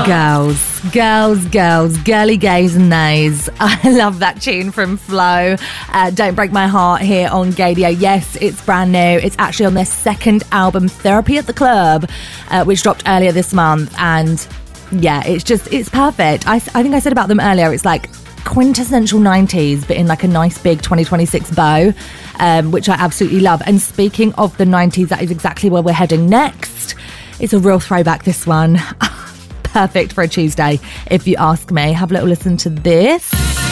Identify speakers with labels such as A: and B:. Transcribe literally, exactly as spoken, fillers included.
A: Girls, girls, girls, girly gays and nays. I love that tune from Flo. Uh, Don't Break My Heart here on Gaydio. Yes, it's brand new. It's actually on their second album, Therapy at the Club, uh, which dropped earlier this month. And yeah, it's just, it's perfect. I, I think I said about them earlier, it's like quintessential nineties, but in like a nice big twenty twenty-six bow, um, which I absolutely love. And speaking of the nineties, that is exactly where we're heading next. It's a real throwback, this one. Perfect for a Tuesday, if you ask me. Have a little listen to this.